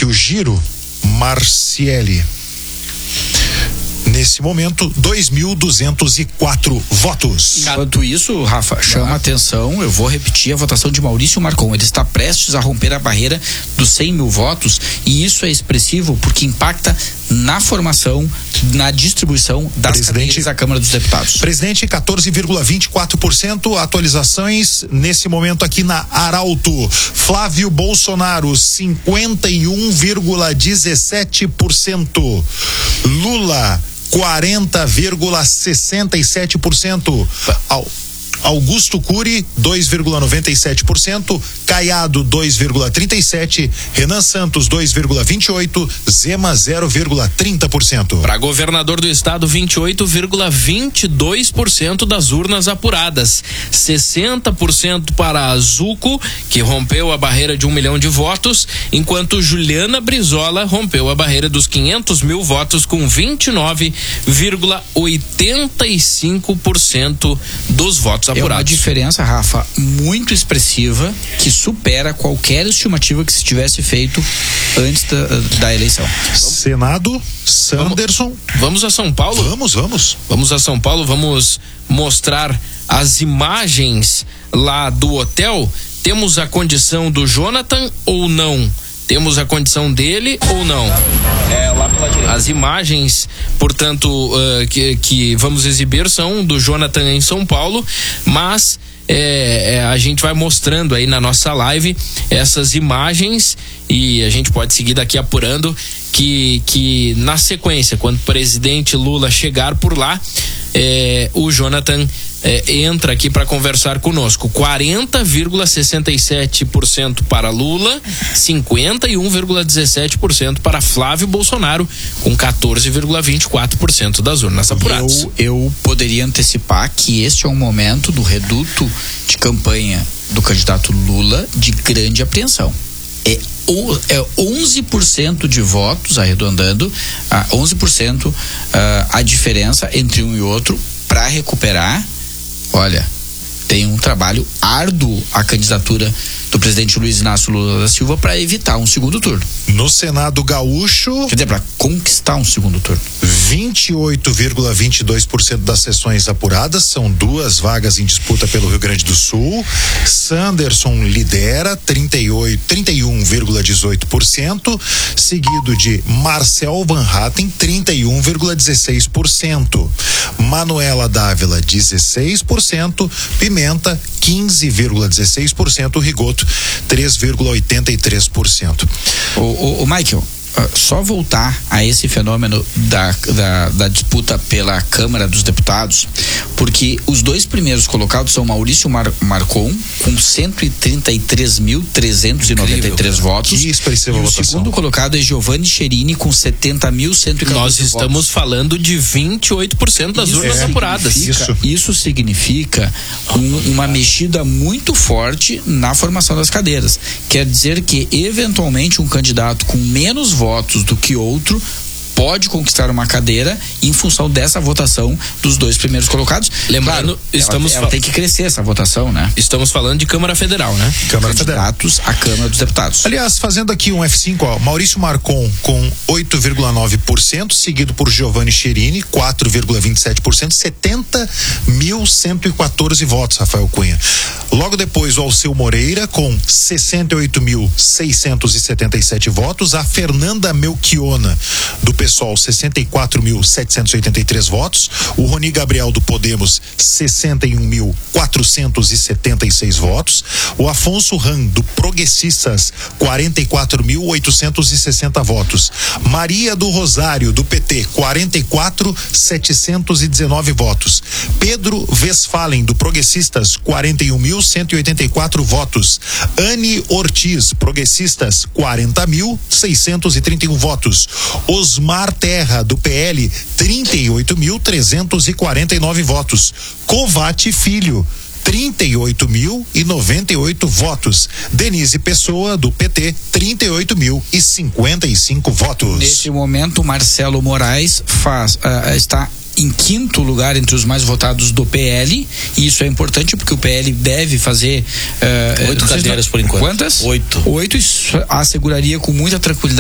aqui o giro. Marciele. Nesse momento, 2.204 votos. Enquanto isso, Rafa, chama a atenção, eu vou repetir a votação de Maurício Marcon. Ele está prestes a romper a barreira dos 100 mil votos, e isso é expressivo porque impacta na formação, na distribuição das cadeiras da Câmara dos Deputados. Presidente, 14,24%. Atualizações nesse momento aqui na Arauto. Flávio Bolsonaro, 51,17%. Lula, 40,67%. Augusto Cury, 2,97%, Caiado, 2,37%, Renan Santos, 2,28%, Zema, 0,30%. Para governador do estado, 28,22% das urnas apuradas, 60% para Zuco, que rompeu a barreira de 1 milhão de votos, enquanto Juliana Brizola rompeu a barreira dos 500 mil votos com 29,85% dos votos apurados. É uma diferença, Rafa, muito expressiva, que supera qualquer estimativa que se tivesse feito antes da eleição. Senado, Sanderson. Vamos a São Paulo? Vamos. Vamos a São Paulo, vamos mostrar as imagens lá do hotel. Temos a condição do Jonathan ou não? Temos a condição dele ou não? Lá pela direita. As imagens, portanto, que vamos exibir são do Jonathan em São Paulo, mas a gente vai mostrando aí na nossa live essas imagens e a gente pode seguir daqui apurando que na sequência, quando o presidente Lula chegar por lá, o Jonathan entra aqui para conversar conosco. 40,67% para Lula, 51,17% para Flávio Bolsonaro, com 14,24% das urnas apuradas. Eu poderia antecipar que este é um momento do reduto de campanha do candidato Lula de grande apreensão. É 11% de votos, arredondando, 11% a diferença entre um e outro para recuperar. Olha, tem um trabalho árduo a candidatura do presidente Luiz Inácio Lula da Silva para evitar um segundo turno. No Senado Gaúcho, quer dizer, para conquistar um segundo turno. 28,22% das sessões apuradas, são 2 vagas em disputa pelo Rio Grande do Sul. Sanderson lidera, 31,18%, seguido de Marcel Van Hatten, 31,16%. Manuela Dávila, 16%, Pimenta, 15,16%, Rigoto, 3,83%. O Michael, só voltar a esse fenômeno da disputa pela Câmara dos Deputados, porque os 2 primeiros colocados são Maurício Marcon, com 133.393 votos. Que expressiva votação. O segundo colocado é Giovanni Cherini, com 70.114 votos. Nós estamos falando de 28% das urnas apuradas. Isso significa uma mexida muito forte na formação das cadeiras. Quer dizer que, eventualmente, um candidato com menos votos do que outro pode conquistar uma cadeira em função dessa votação dos 2 primeiros colocados. Lembrando, claro, ela tem que crescer essa votação, né? Estamos falando de Câmara Federal, né? Câmara Federal. Candidatos à Câmara dos Deputados. Aliás, fazendo aqui um F5, ó, Maurício Marcon com 8,9%, seguido por Giovanni Cherini, 4,27%, 70.114 votos, Rafael Cunha. Logo depois, o Alceu Moreira com 68.677 votos, a Fernanda Melchiona do PSOL, 64.783 votos, o Rony Gabriel do Podemos, 61.476 votos, o Afonso Ram do Progressistas, 44.860 votos, Maria do Rosário do PT, 44.719 votos, Pedro Westphalen do Progressistas, 41.184 votos, Anne Ortiz, Progressistas, 40.631 votos, Osmar Terra do PL, 38.349 votos, Covatti Filho, 38.098 votos. Denise Pessoa, do PT, 38.055 votos. Neste momento, Marcelo Moraes está em 5º lugar entre os mais votados do PL, e isso é importante porque o PL deve fazer 8 cadeiras por enquanto. Quantas? 8. Isso asseguraria com muita tranquilidade